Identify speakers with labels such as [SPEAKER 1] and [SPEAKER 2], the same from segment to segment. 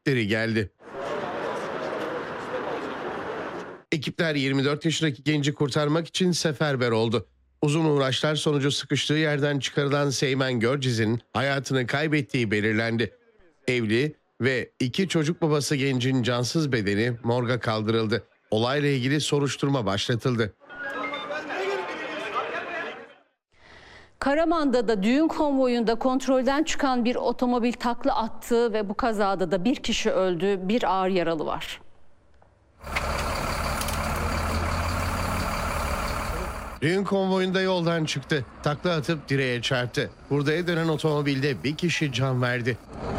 [SPEAKER 1] ekipleri geldi. Ekipler 24 yaşındaki genci kurtarmak için seferber oldu. Uzun uğraşlar sonucu sıkıştığı yerden çıkarılan Seymen Görciz'in hayatını kaybettiği belirlendi. Evli ve 2 çocuk babası gencin cansız bedeni morga kaldırıldı. Olayla ilgili soruşturma başlatıldı.
[SPEAKER 2] Karaman'da da düğün konvoyunda kontrolden çıkan bir otomobil takla attı ve bu kazada da bir kişi öldü, bir ağır yaralı var.
[SPEAKER 1] Düğün konvoyunda yoldan çıktı. Takla atıp direğe çarptı. Hurdaya dönen otomobilde bir kişi can verdi.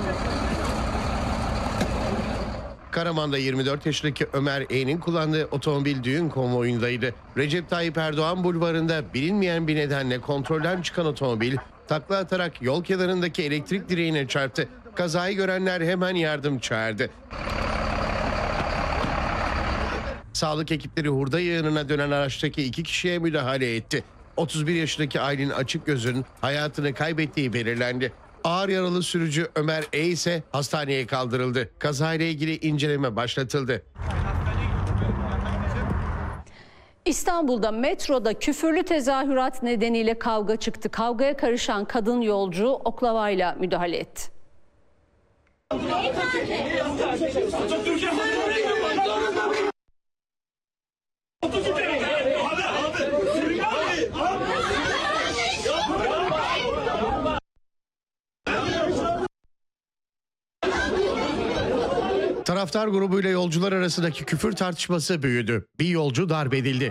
[SPEAKER 1] Karaman'da 24 yaşındaki Ömer E'nin kullandığı otomobil düğün konvoyundaydı. Recep Tayyip Erdoğan bulvarında bilinmeyen bir nedenle kontrolden çıkan otomobil takla atarak yol kenarındaki elektrik direğine çarptı. Kazayı görenler hemen yardım çağırdı. Sağlık ekipleri hurda yığınına dönen araçtaki 2 kişiye müdahale etti. 31 yaşındaki Aylin Açıkgöz'ün hayatını kaybettiği belirlendi. Ağır yaralı sürücü Ömer E ise hastaneye kaldırıldı. Kazayla ilgili inceleme başlatıldı.
[SPEAKER 2] İstanbul'da metroda küfürlü tezahürat nedeniyle kavga çıktı. Kavgaya karışan kadın yolcu oklavayla müdahale etti.
[SPEAKER 1] Taraftar grubuyla yolcular arasındaki küfür tartışması büyüdü. Bir yolcu darp edildi.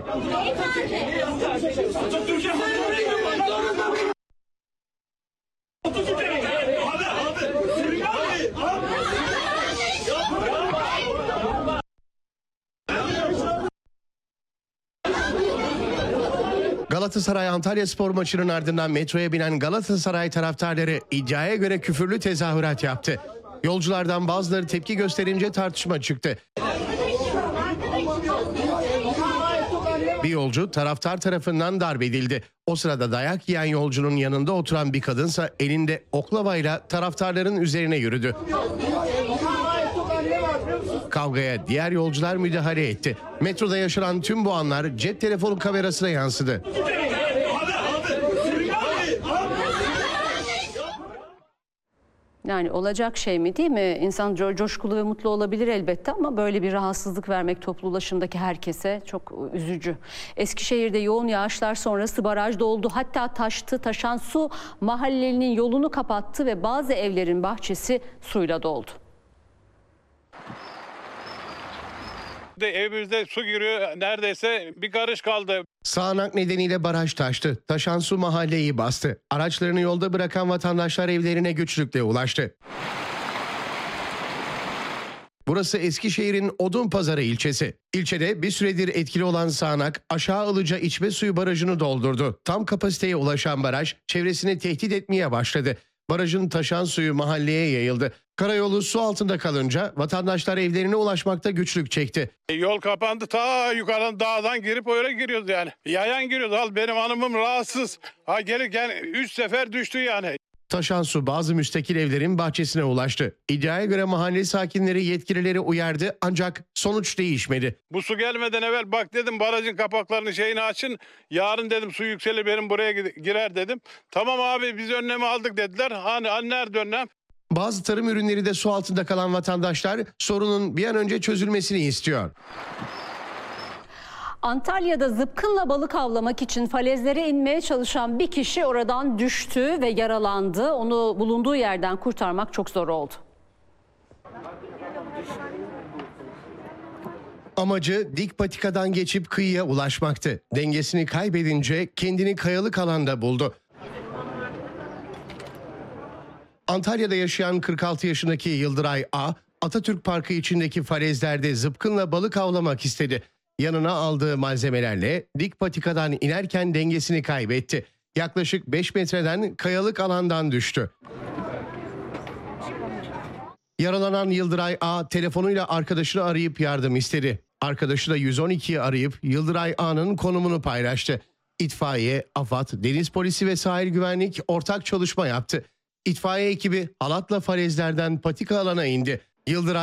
[SPEAKER 1] Galatasaray Antalyaspor maçının ardından metroya binen Galatasaray taraftarları iddiaya göre küfürlü tezahürat yaptı. Yolculardan bazıları tepki gösterince tartışma çıktı. Bir yolcu taraftar tarafından darp edildi. O sırada dayak yiyen yolcunun yanında oturan bir kadınsa elinde oklavayla taraftarların üzerine yürüdü. Kavgaya diğer yolcular müdahale etti. Metroda yaşanan tüm bu anlar cep telefonu kamerasına yansıdı.
[SPEAKER 2] Yani olacak şey mi, değil mi? İnsan coşkulu ve mutlu olabilir elbette ama böyle bir rahatsızlık vermek toplu ulaşımdaki herkese çok üzücü. Eskişehir'de yoğun yağışlar sonrası baraj doldu. Hatta taşan su mahallenin yolunu kapattı ve bazı evlerin bahçesi suyla doldu.
[SPEAKER 3] Evimizde su giriyor, neredeyse bir karış kaldı.
[SPEAKER 1] Sağanak nedeniyle baraj taştı. Taşan su mahalleyi bastı. Araçlarını yolda bırakan vatandaşlar evlerine güçlükle ulaştı. Burası Eskişehir'in Odunpazarı ilçesi. İlçede bir süredir etkili olan sağanak Aşağı Ilıca içme suyu barajını doldurdu. Tam kapasiteye ulaşan baraj çevresini tehdit etmeye başladı. Barajın taşan suyu mahalleye yayıldı. Karayolu su altında kalınca vatandaşlar evlerine ulaşmakta güçlük çekti.
[SPEAKER 3] Yol kapandı, ta yukarıdan dağdan girip öyle giriyoruz yani. Yayan giriyoruz. Al benim hanımım rahatsız. Ha gelirken 3 sefer düştü yani.
[SPEAKER 1] Taşan su bazı müstakil evlerin bahçesine ulaştı. İddiaya göre mahalle sakinleri yetkilileri uyardı ancak sonuç değişmedi.
[SPEAKER 3] Bu su gelmeden evvel bak dedim barajın kapaklarını şeyini açın. Yarın dedim su yükselir benim buraya girer dedim. Tamam abi biz önlemi aldık dediler. Hani nerede önlem?
[SPEAKER 1] Bazı tarım ürünleri de su altında kalan vatandaşlar sorunun bir an önce çözülmesini istiyor.
[SPEAKER 2] Antalya'da zıpkınla balık avlamak için falezlere inmeye çalışan bir kişi oradan düştü ve yaralandı. Onu bulunduğu yerden kurtarmak çok zor oldu.
[SPEAKER 1] Amacı dik patikadan geçip kıyıya ulaşmaktı. Dengesini kaybedince kendini kayalık alanda buldu. Antalya'da yaşayan 46 yaşındaki Yıldıray A, Atatürk Parkı içindeki falezlerde zıpkınla balık avlamak istedi. Yanına aldığı malzemelerle dik patikadan inerken dengesini kaybetti. Yaklaşık 5 metreden kayalık alandan düştü. Yaralanan Yıldıray A telefonuyla arkadaşını arayıp yardım istedi. Arkadaşı da 112'yi arayıp Yıldıray A'nın konumunu paylaştı. İtfaiye, AFAD, Deniz Polisi ve Sahil Güvenlik ortak çalışma yaptı. İtfaiye ekibi halatla falezlerden patika alana indi. Yıldıray